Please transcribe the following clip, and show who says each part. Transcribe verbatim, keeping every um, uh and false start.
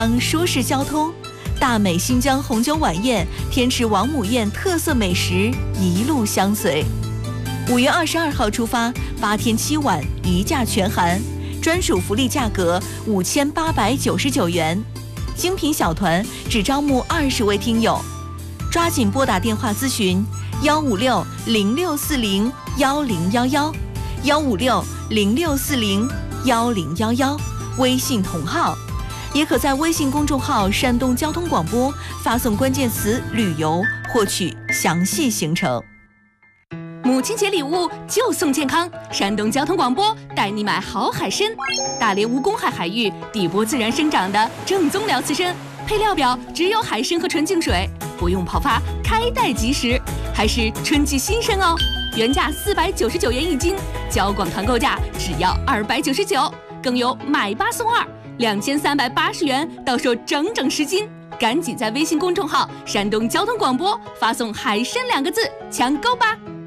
Speaker 1: 舒适交通，大美新疆红酒晚宴，天池王母宴特色美食一路相随。五月二十二号出发，八天七晚一价全含，专属福利价格五千八百九十九元。精品小团只招募二十位听友，抓紧拨打电话咨询幺五六零六四零幺零幺幺，幺五六零六四零幺零幺幺，微信同号。也可在微信公众号山东交通广播发送关键词旅游获取详细行程。
Speaker 2: 母亲节礼物就送健康，山东交通广播带你买好海参，大连无公海海域底部自然生长的正宗辽刺参，配料表只有海参和纯净水，不用泡发，开袋即食，还是春季新鲜哦，原价四百九十九元一斤，交广团购价只要二百九十九，更有买八送二。两千三百八十元到手整整十斤，赶紧在微信公众号山东交通广播发送海参两个字抢购吧。